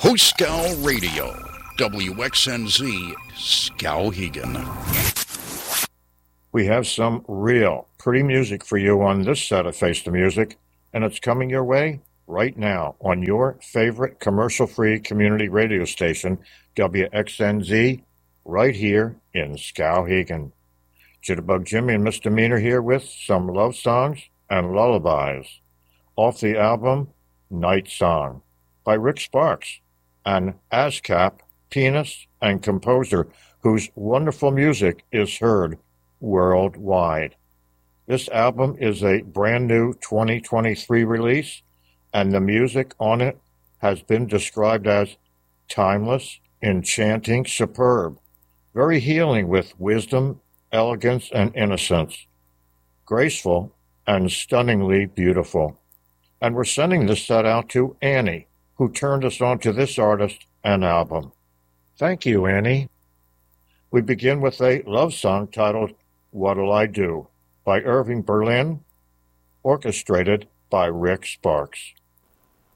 Hoskow Radio, WXNZ, Skowhegan. We have some real pretty music for you on this set of Face the Music, and it's coming your way right now on your favorite commercial-free community radio station, WXNZ, right here in Skowhegan. Jitterbug Jimmy and Misdemeanor here with some love songs and lullabies off the album Night Song by Rick Sparks, an ASCAP pianist and composer whose wonderful music is heard worldwide. This album is a brand new 2023 release, and the music on it has been described as timeless, enchanting, superb, very healing with wisdom, elegance, and innocence, graceful and stunningly beautiful. And we're sending this set out to Annie, who turned us on to this artist and album. Thank you, Annie. We begin with a love song titled What'll I Do by Irving Berlin, orchestrated by Rick Sparks.